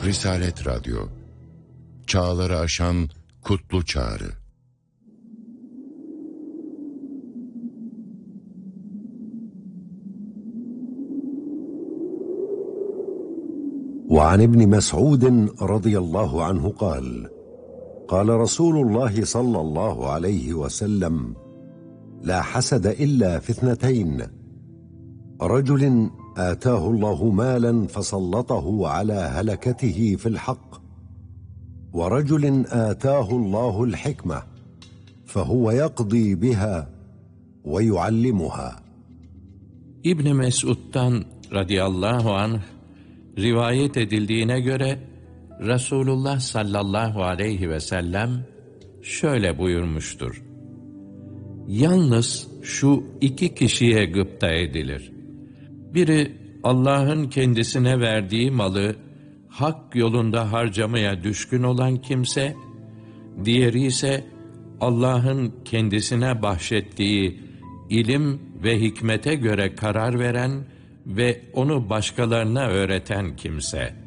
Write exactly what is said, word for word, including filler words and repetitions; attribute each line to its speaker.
Speaker 1: Risalet Radyo, çağları aşan kutlu çağrı.
Speaker 2: وعن ابن مسعود رضي الله عنه قال قال رسول الله صلى الله عليه وسلم لا حسد إلا في اثنتين رجل آتاه الله مالا فسلطه على هلكته في الحق ورجل آتاه الله الحكمة فهو يقضي بها ويعلمها.
Speaker 3: İbn Mesud'dan radıyallahu anh rivayet edildiğine göre Resulullah sallallahu aleyhi ve sellem şöyle buyurmuştur: Yalnız şu iki kişiye gıpta edilir. Biri Allah'ın kendisine verdiği malı hak yolunda harcamaya düşkün olan kimse, diğeri ise Allah'ın kendisine bahşettiği ilim ve hikmete göre karar veren ve onu başkalarına öğreten kimse.